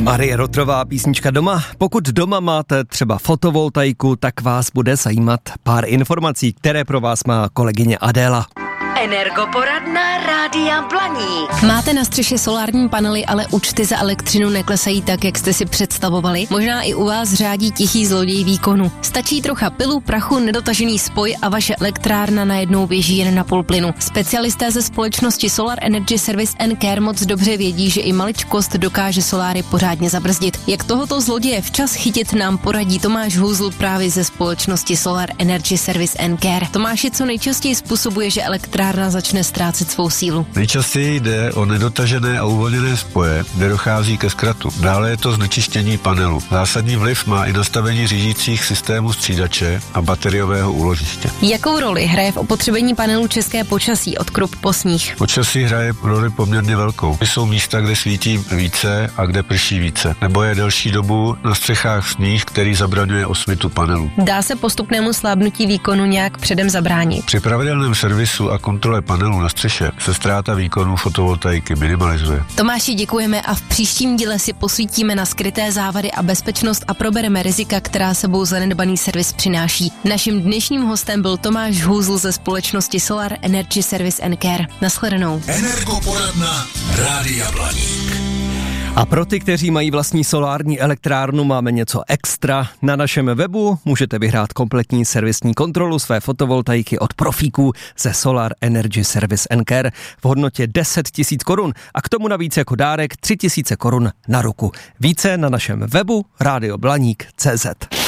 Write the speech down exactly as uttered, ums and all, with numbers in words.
Marie Rotrová, písnička Doma. Pokud doma máte třeba fotovoltaiku, tak vás bude zajímat pár informací, které pro vás má kolegyně Adéla. Energoporadna Rádia Blaník. Máte na střeše solární panely, ale účty za elektřinu neklesají tak, jak jste si představovali? Možná i u vás řádí tichý zloděj výkonu. Stačí trocha pilu, prachu, nedotažený spoj a vaše elektrárna najednou běží jen na půl plynu. Specialisté ze společnosti Solar Energy Service and Care moc dobře vědí, že i maličkost dokáže soláry pořádně zabrzdit. Jak tohoto zloděje včas chytit, nám poradí Tomáš Hůzl právě ze společnosti Solar Energy Service and Care. Tomáši, co nejčastěji způsobuje, že elektrárna začne ztrácet svou sílu? Nejčastěji jde o nedotažené a uvolněné spoje, kde dochází ke zkratu. Dále je to znečištění panelu. Zásadní vliv má i nastavení řídících systémů střídače a bateriového úložiště. Jakou roli hraje v opotřebení panelu české počasí od Krupp po sníh? Počasí hraje roli poměrně velkou. Jsou místa, kde svítí více a kde prší více. Nebo je delší dobu na střechách sníh, který zabraňuje osmitu panelu. Dá se postupnému slábnutí výkonu nějak předem zabránit? Při pravidelném servisu a kontrole panelu na střeše se ztráta výkonu fotovoltaiky minimalizuje. Tomáši, děkujeme a v příštím díle si posvítíme na skryté závady a bezpečnost a probereme rizika, která sebou zanedbaný servis přináší. Naším dnešním hostem byl Tomáš Hůzl ze společnosti Solar Energy Service and Care. Nashledanou. Energoporadna Rádia Blaník. A pro ty, kteří mají vlastní solární elektrárnu, máme něco extra. Na našem webu můžete vyhrát kompletní servisní kontrolu své fotovoltaiky od profíků ze Solar Energy Service and Care v hodnotě deset tisíc korun a k tomu navíc jako dárek tři tisíce korun na ruku. Více na našem webu rádio blaník tečka cé zet.